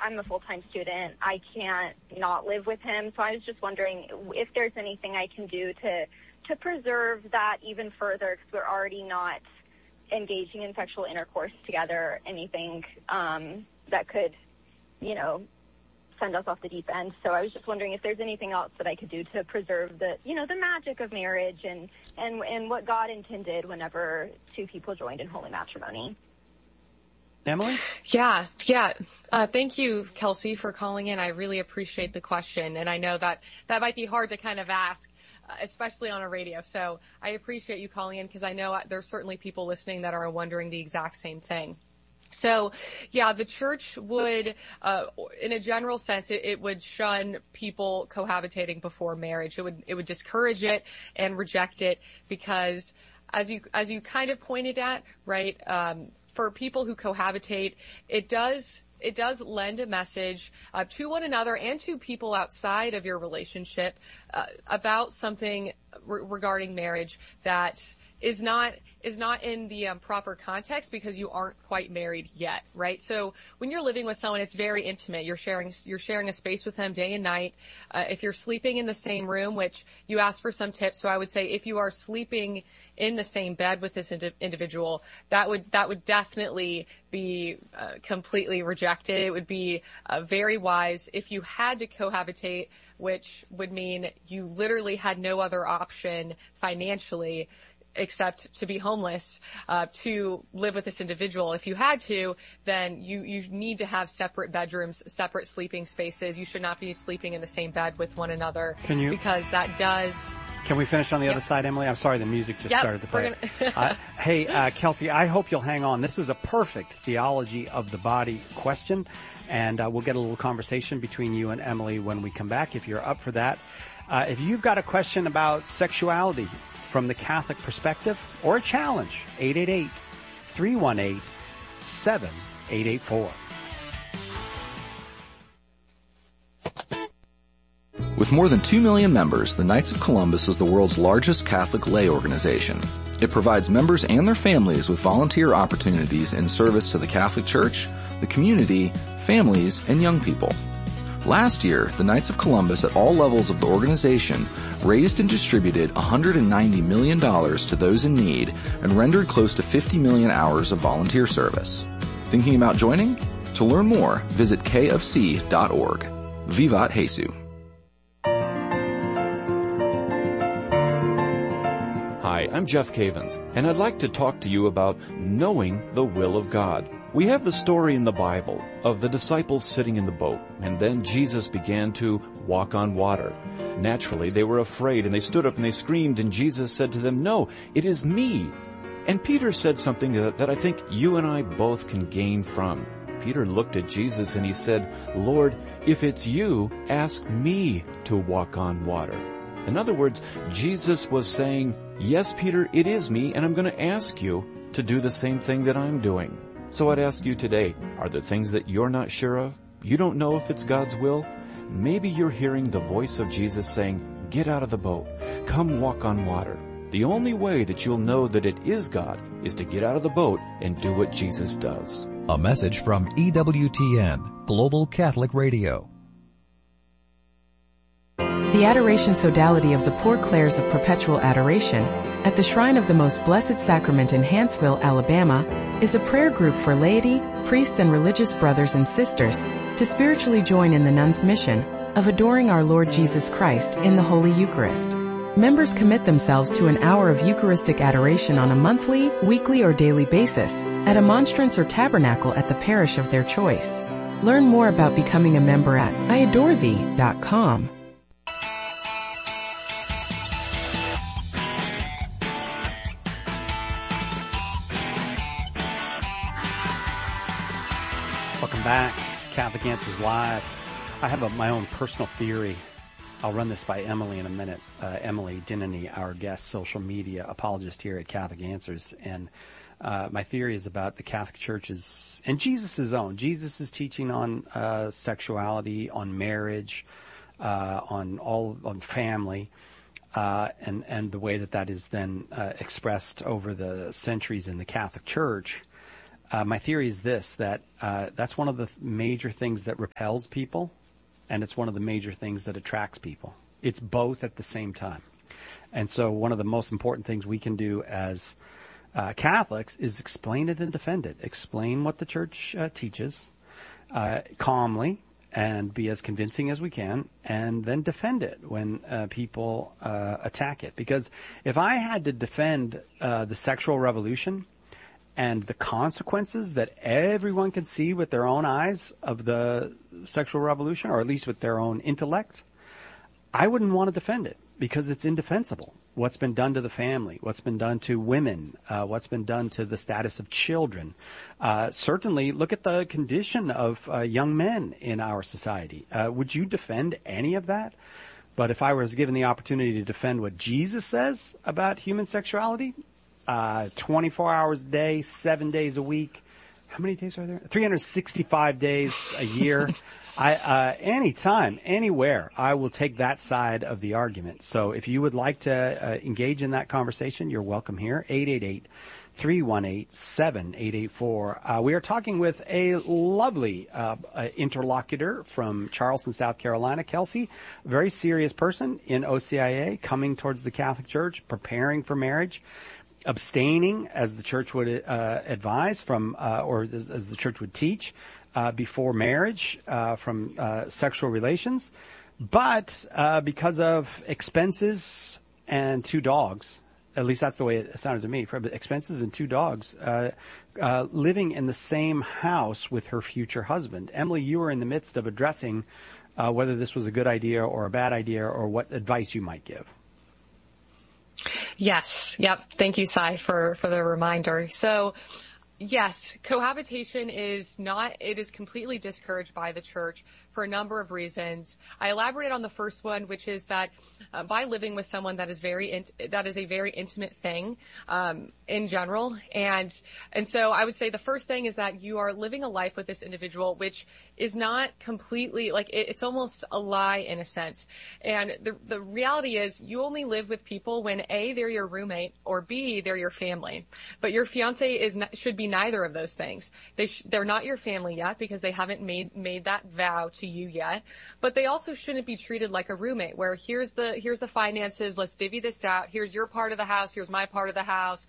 I'm a full-time student. I can't not live with him. So I was just wondering if there's anything I can do to preserve that even further, because we're already not engaging in sexual intercourse together, anything that could, send us off the deep end. So I was just wondering if there's anything else that I could do to preserve the magic of marriage and what God intended whenever two people joined in holy matrimony. Emily? Yeah. Thank you, Kelsey, for calling in. I really appreciate the question. And I know that might be hard to kind of ask, especially on a radio. So I appreciate you calling in, because I know there's certainly people listening that are wondering the exact same thing. So, yeah, the church would, in a general sense, it would shun people cohabitating before marriage. It would discourage it and reject it, because as you kind of pointed at, right, for people who cohabitate, it does lend a message to one another and to people outside of your relationship about something regarding marriage that is not in the proper context, because you aren't quite married yet, right? So when you're living with someone, it's very intimate. You're sharing a space with them day and night. If you're sleeping in the same room, which you asked for some tips, so I would say if you are sleeping in the same bed with this individual, that would definitely be completely rejected. It would be very wise if you had to cohabitate, which would mean you literally had no other option financially except to be homeless, to live with this individual. If you had to, then you need to have separate bedrooms, separate sleeping spaces. You should not be sleeping in the same bed with one another, because that does... Can we finish on the other side, Emily? I'm sorry, the music just started to play. Hey, Kelsey, I hope you'll hang on. This is a perfect theology of the body question, and we'll get a little conversation between you and Emily when we come back, if you're up for that. If you've got a question about sexuality from the Catholic perspective, or a challenge, 888-318-7884. With more than 2 million members, the Knights of Columbus is the world's largest Catholic lay organization. It provides members and their families with volunteer opportunities in service to the Catholic Church, the community, families, and young people. Last year, the Knights of Columbus at all levels of the organization raised and distributed $190 million to those in need and rendered close to 50 million hours of volunteer service. Thinking about joining? To learn more, visit kfc.org. Vivat Jesus. Hi, I'm Jeff Cavins, and I'd like to talk to you about knowing the will of God. We have the story in the Bible of the disciples sitting in the boat, and then Jesus began to walk on water. Naturally, they were afraid, and they stood up and they screamed, and Jesus said to them, "No, it is me." And Peter said something that I think you and I both can gain from. Peter looked at Jesus and he said, "Lord, if it's you, ask me to walk on water." In other words, Jesus was saying, "Yes, Peter, it is me, and I'm going to ask you to do the same thing that I'm doing." So I'd ask you today, are there things that you're not sure of? You don't know if it's God's will? Maybe you're hearing the voice of Jesus saying, "Get out of the boat. Come walk on water." The only way that you'll know that it is God is to get out of the boat and do what Jesus does. A message from EWTN, Global Catholic Radio. The Adoration Sodality of the Poor Clares of Perpetual Adoration at the Shrine of the Most Blessed Sacrament in Hanceville, Alabama, is a prayer group for laity, priests, and religious brothers and sisters to spiritually join in the nuns' mission of adoring our Lord Jesus Christ in the Holy Eucharist. Members commit themselves to an hour of Eucharistic adoration on a monthly, weekly, or daily basis at a monstrance or tabernacle at the parish of their choice. Learn more about becoming a member at iadorethee.com. Welcome back. Catholic Answers Live. I have my own personal theory. I'll run this by Emily in a minute. Emily Dinany, our guest social media apologist here at Catholic Answers. And my theory is about the Catholic Church's and Jesus' own. Jesus' teaching on sexuality, on marriage, on family, and the way that is then expressed over the centuries in the Catholic Church. My theory is this, that that's one of the major things that repels people, and it's one of the major things that attracts people. It's both at the same time. And so one of the most important things we can do as Catholics is explain it and defend it. Explain what the church teaches calmly and be as convincing as we can, and then defend it when people attack it. Because if I had to defend the sexual revolution and the consequences that everyone can see with their own eyes of the sexual revolution, or at least with their own intellect, I wouldn't want to defend it because it's indefensible. What's been done to the family, what's been done to women, what's been done to the status of children. Certainly, look at the condition of young men in our society. Would you defend any of that? But if I was given the opportunity to defend what Jesus says about human sexuality, 24 hours a day, 7 days a week, how many days are there? 365 days a year. Anytime, anywhere, I will take that side of the argument. So if you would like to engage in that conversation, you're welcome here. 888-318-7884. We are talking with a lovely interlocutor from Charleston, South Carolina, Kelsey, a very serious person in OCIA, coming towards the Catholic Church, preparing for marriage, abstaining, as the church would advise from, or as the church would teach, before marriage from sexual relations. But because of expenses and 2 dogs, at least that's the way it sounded to me, for expenses and 2 dogs, living in the same house with her future husband. Emily, you were in the midst of addressing whether this was a good idea or a bad idea, or what advice you might give. Yes. Yep. Thank you, Sai, for the reminder. So, yes, cohabitation is completely discouraged by the church for a number of reasons. I elaborated on the first one, which is that by living with someone that is a very intimate thing in general, and so I would say the first thing is that you are living a life with this individual, which is not completely, like, it's almost a lie in a sense. And the reality is you only live with people when A, they're your roommate, or B, they're your family. But your fiance should be neither of those things. They're not your family yet because they haven't made that vow to you yet, but they also shouldn't be treated like a roommate where here's the finances, let's divvy this out, here's your part of the house, here's my part of the house,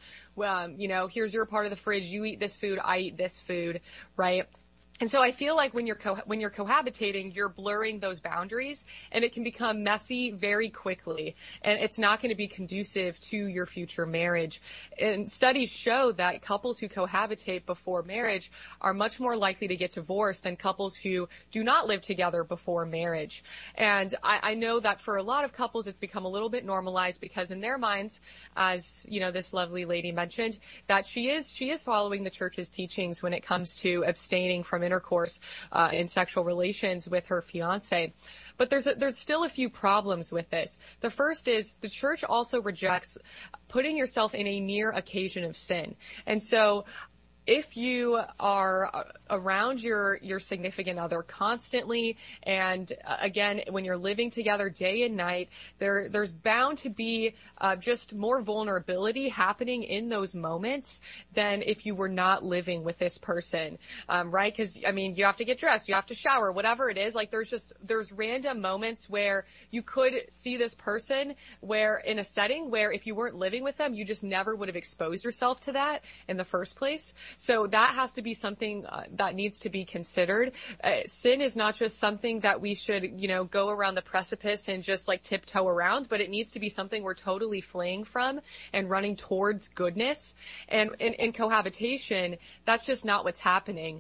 here's your part of the fridge, you eat this food, I eat this food, right? And so I feel like when you're cohabitating, you're blurring those boundaries, and it can become messy very quickly, and it's not going to be conducive to your future marriage. And studies show that couples who cohabitate before marriage are much more likely to get divorced than couples who do not live together before marriage. And I know that for a lot of couples, it's become a little bit normalized because in their minds, as this lovely lady mentioned, that she is following the church's teachings when it comes to abstaining from intercourse in sexual relations with her fiance. But there's still a few problems with this. The first is the church also rejects putting yourself in a near occasion of sin. And so if you are around your significant other constantly, and again, when you're living together day and night, there's bound to be just more vulnerability happening in those moments than if you were not living with this person, right? Because you have to get dressed, you have to shower, whatever it is. Like there's random moments where you could see this person where in a setting where if you weren't living with them, you just never would have exposed yourself to that in the first place. So that has to be something that needs to be considered. Sin is not just something that we should, go around the precipice and just like tiptoe around, but it needs to be something we're totally fleeing from and running towards goodness. And in cohabitation, that's just not what's happening.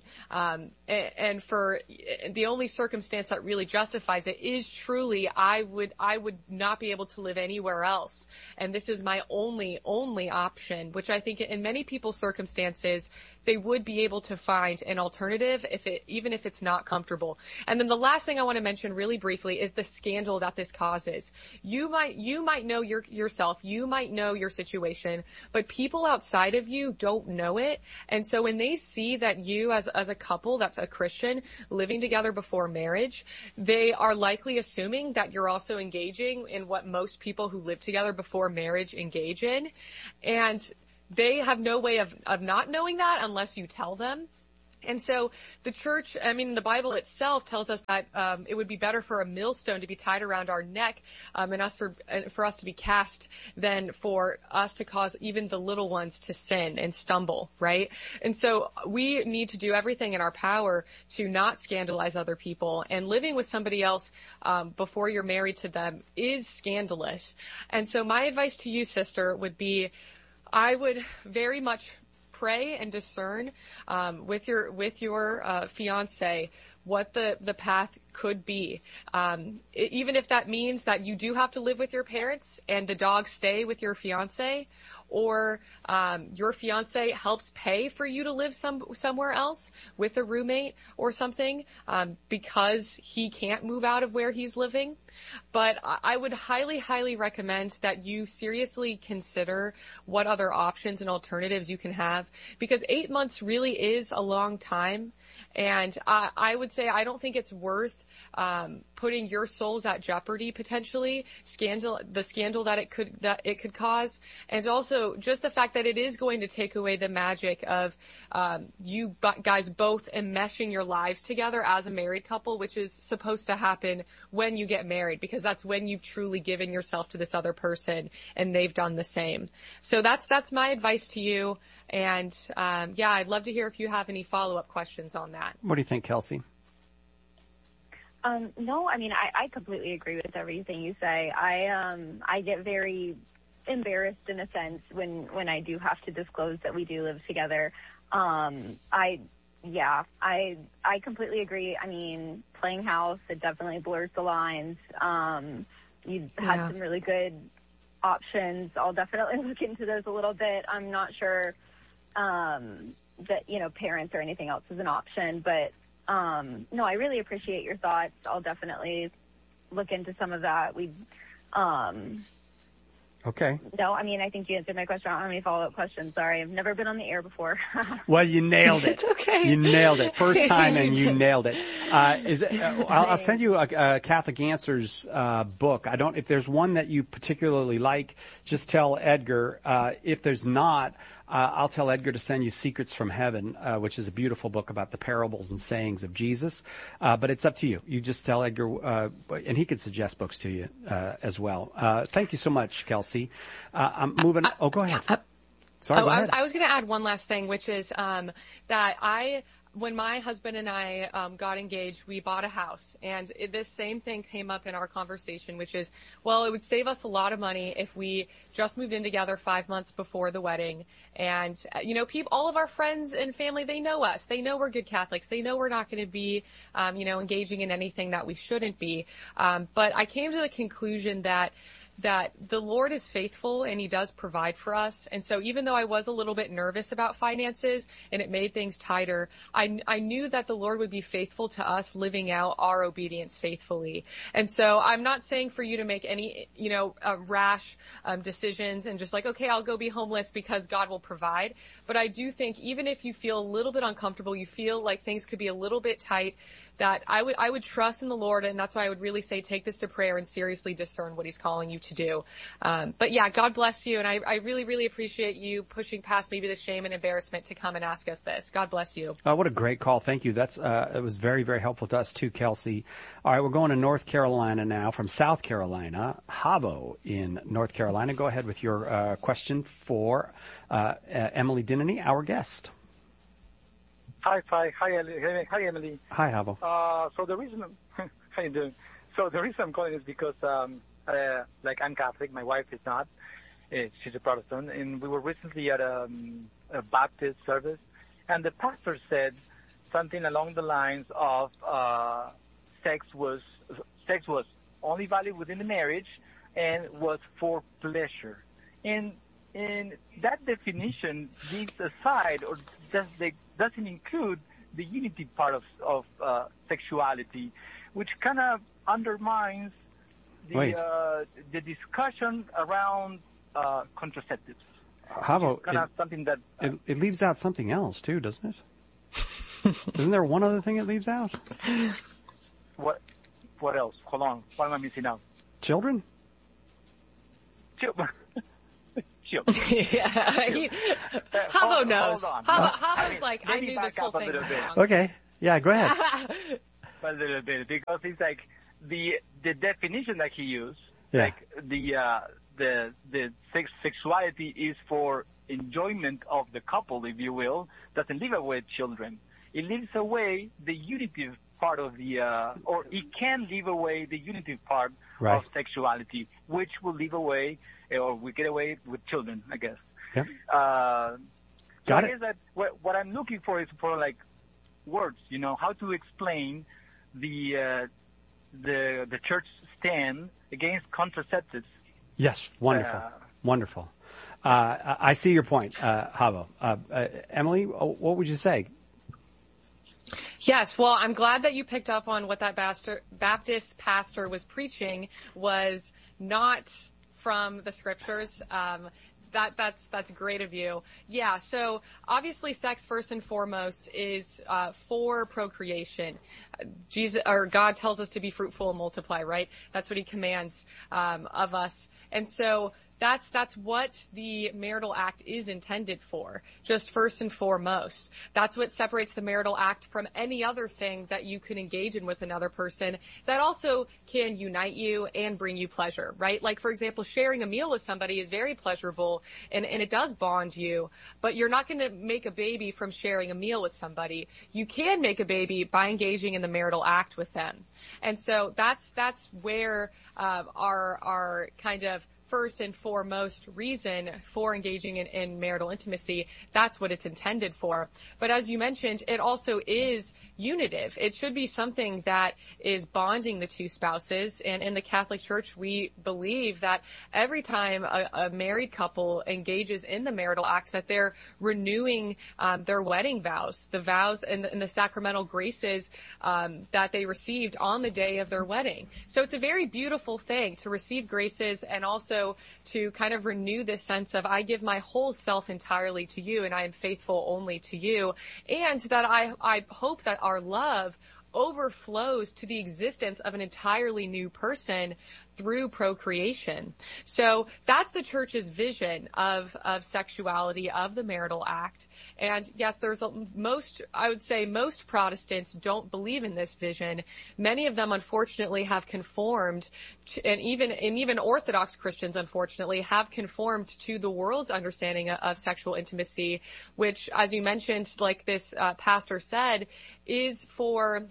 And for the only circumstance that really justifies it is truly, I would not be able to live anywhere else. And this is my only option, which I think in many people's circumstances, they would be able to find an alternative even if it's not comfortable. And then the last thing I want to mention really briefly is the scandal that this causes. You might know yourself, you might know your situation, but people outside of you don't know it. And so when they see that you as a couple that's a Christian living together before marriage, they are likely assuming that you're also engaging in what most people who live together before marriage engage in. And they have no way of not knowing that unless you tell them. And so the church, the Bible itself tells us that it would be better for a millstone to be tied around our neck and for us to be cast than for us to cause even the little ones to sin and stumble, right? And so we need to do everything in our power to not scandalize other people. And living with somebody else before you're married to them is scandalous. And so my advice to you, sister, would be I would very much pray and discern with your fiance what the path could be. Even if that means that you do have to live with your parents and the dogs stay with your fiance, or your fiance helps pay for you to live somewhere else with a roommate or something because he can't move out of where he's living. But I would highly, highly recommend that you seriously consider what other options and alternatives you can have, because 8 months really is a long time. And I would say I don't think it's worth putting your souls at jeopardy, potentially, the scandal that it could cause, and also just the fact that it is going to take away the magic of you guys both enmeshing your lives together as a married couple, which is supposed to happen when you get married, because that's when you've truly given yourself to this other person and they've done the same. So that's my advice to you. And I'd love to hear if you have any follow-up questions on that. What do you think, Kelsey? No, I completely agree with everything you say. I get very embarrassed in a sense when I do have to disclose that we do live together. I completely agree. Playing house, it definitely blurs the lines. You've had some really good options. I'll definitely look into those a little bit. I'm not sure that, parents or anything else is an option, but no, I really appreciate your thoughts. I'll definitely look into some of that. Okay. No, I think you answered my question. I don't have any follow-up questions. Sorry, I've never been on the air before. Well, you nailed it. It's okay. You nailed it. First time, and you nailed it. I'll send you a Catholic Answers book. If there's one that you particularly like, just tell Edgar. If there's not, I'll tell Edgar to send you Secrets from Heaven, which is a beautiful book about the parables and sayings of Jesus. But it's up to you. You just tell Edgar, and he can suggest books to you as well. Thank you so much, Kelsey. I'm moving. Go ahead. Sorry, go ahead. I was going to add one last thing, which is that when my husband and I got engaged, we bought a house, and this same thing came up in our conversation, which is, well, it would save us a lot of money if we just moved in together 5 months before the wedding. And, all of our friends and family, they know us. They know we're good Catholics. They know we're not going to be, engaging in anything that we shouldn't be. But I came to the conclusion that the Lord is faithful and he does provide for us. And so even though I was a little bit nervous about finances and it made things tighter, I knew that the Lord would be faithful to us living out our obedience faithfully. And so I'm not saying for you to make any, rash decisions and just like, okay, I'll go be homeless because God will provide. But I do think even if you feel a little bit uncomfortable, you feel like things could be a little bit tight, that I would trust in the Lord, and that's why I would really say take this to prayer and seriously discern what he's calling you to do. But yeah, God bless you, and I really, really appreciate you pushing past maybe the shame and embarrassment to come and ask us this. God bless you. What a great call. Thank you. It was very, very helpful to us too, Kelsey. All right, we're going to North Carolina now from South Carolina. Havo in North Carolina. Go ahead with your question for Emily Dinany, our guest. Hi, Emily. Hi, Havo. So the reason, how you doing? So the reason I'm calling is because, I'm Catholic, my wife is not. She's a Protestant, and we were recently at a Baptist service, and the pastor said something along the lines of sex was only valid within the marriage and was for pleasure. And that definition leaves aside or doesn't include the unity part of sexuality, which kind of undermines the discussion around contraceptives. Havo, something that it leaves out something else too, doesn't it? Isn't there one other thing it leaves out? What else? Hold on. What am I missing out? Children? issue. Havo knows. Havo's like, I knew this whole thing was wrong. Okay. Yeah, go ahead. A little bit, because it's like the definition that he used, Yeah. like the sexuality is for enjoyment of the couple, if you will, doesn't leave away children. It leaves away the unitive part of the, or it can leave away the unitive part Right. of sexuality, which will leave away, or we get away with children, I guess. Yep. So Got I it. guess that what I'm looking for is for like words, how to explain the church stand against contraceptives. Yes, wonderful. Wonderful. I see your point, Havo. Emily, what would you say? Yes, well, I'm glad that you picked up on what that Baptist pastor was preaching was not from the scriptures. That's great of you. Yeah, so obviously sex first and foremost is for procreation. God tells us to be fruitful and multiply, right? That's what he commands of us. And so that's what the marital act is intended for, just first and foremost. That's what separates the marital act from any other thing that you can engage in with another person that also can unite you and bring you pleasure, right? Like, for example, sharing a meal with somebody is very pleasurable and it does bond you, but you're not going to make a baby from sharing a meal with somebody. You can make a baby by engaging in the marital act with them. And so that's where our kind of first and foremost reason for engaging in marital intimacy, that's what it's intended for. But as you mentioned, it also is unitive. It should be something that is bonding the two spouses. And in the Catholic Church, we believe that every time a married couple engages in the marital act, that they're renewing their wedding vows, the vows and the sacramental graces that they received on the day of their wedding. So it's a very beautiful thing to receive graces and also to kind of renew this sense of, I give my whole self entirely to you and I am faithful only to you. And that I hope that our love overflows to the existence of an entirely new person through procreation. So that's the church's vision of sexuality, of the marital act. And yes, I would say most Protestants don't believe in this vision. Many of them, unfortunately, have conformed to, and even Orthodox Christians, unfortunately, have conformed to the world's understanding of sexual intimacy, which, as you mentioned, like this pastor said, is for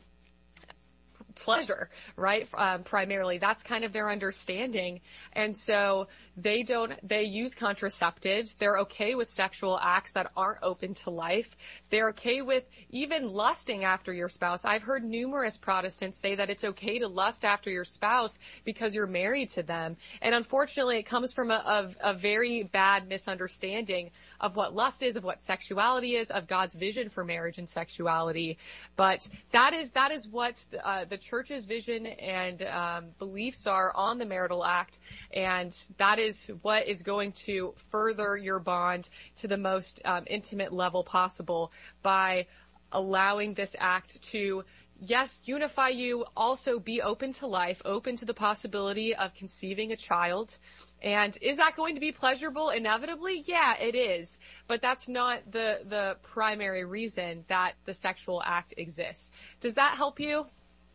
pleasure, right? Primarily, that's kind of their understanding. And so they use contraceptives. They're okay with sexual acts that aren't open to life. They're okay with even lusting after your spouse. I've heard numerous Protestants say that it's okay to lust after your spouse because you're married to them. And unfortunately, it comes from a very bad misunderstanding of what lust is, of what sexuality is, of God's vision for marriage and sexuality. But that is what the church's vision and beliefs are on the marital act, and that is what is going to further your bond to the most intimate level possible by allowing this act to, yes, unify you, also be open to life, open to the possibility of conceiving a child. And is that going to be pleasurable inevitably? Yeah, it is. But that's not the primary reason that the sexual act exists. Does that help you?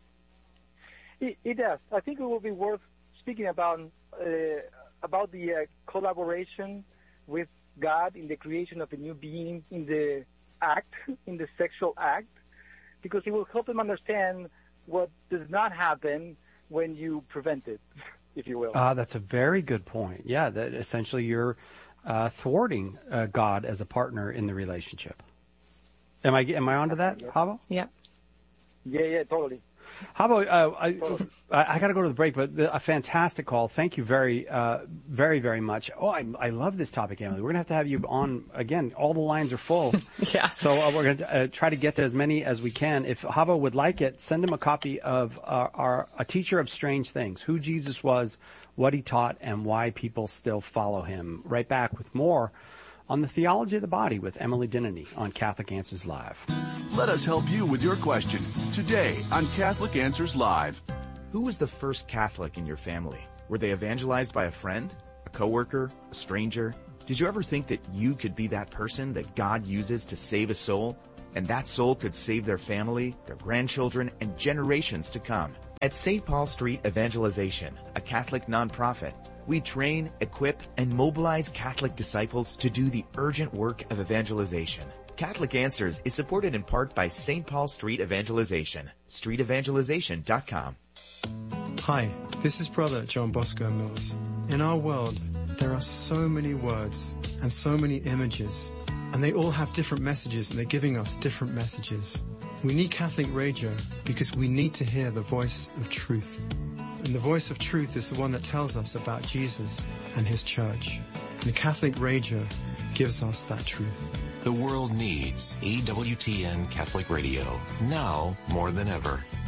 It does. I think it will be worth speaking about the collaboration with God in the creation of a new being in the act, in the sexual act, because it will help them understand what does not happen when you prevent it, if you will. That's a very good point. Yeah, that essentially you're thwarting God as a partner in the relationship. Am I onto that, Havo? Yeah. Yeah, totally. Havo, I got to go to the break, but a fantastic call. Thank you very, very much. Oh, I love this topic, Emily. We're going to have you on again. All the lines are full. Yeah. So we're going to try to get to as many as we can. If Havo would like it, send him a copy of A Teacher of Strange Things, Who Jesus Was, What He Taught, and Why People Still Follow Him. Right back with more on the theology of the body with Emily Denneny on Catholic Answers Live. Let us help you with your question today on Catholic Answers Live. Who was the first Catholic in your family? Were they evangelized by a friend, a coworker, a stranger? Did you ever think that you could be that person that God uses to save a soul? And that soul could save their family, their grandchildren, and generations to come. At St. Paul Street Evangelization, a Catholic nonprofit, we train, equip, and mobilize Catholic disciples to do the urgent work of evangelization. Catholic Answers is supported in part by St. Paul Street Evangelization, streetevangelization.com. Hi, this is Brother John Bosco Mills. In our world, there are so many words and so many images, and they all have different messages, and they're giving us different messages. We need Catholic radio because we need to hear the voice of truth. And the voice of truth is the one that tells us about Jesus and his church. And the Catholic radio gives us that truth. The world needs EWTN Catholic Radio, now more than ever.